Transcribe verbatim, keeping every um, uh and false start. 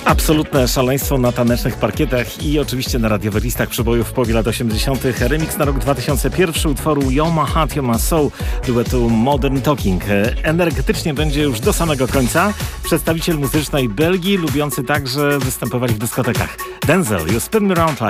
Absolutne szaleństwo na tanecznych parkietach i oczywiście na radiowych listach przebojów w połowie lat osiemdziesiątych. Remix na rok dwa tysiące pierwszy utworu You're My Heart, You're My Soul duetu Modern Talking. Energetycznie będzie już do samego końca. Przedstawiciel muzycznej Belgii, lubiący także występować w dyskotekach. Denzel, You Spin Me Round Like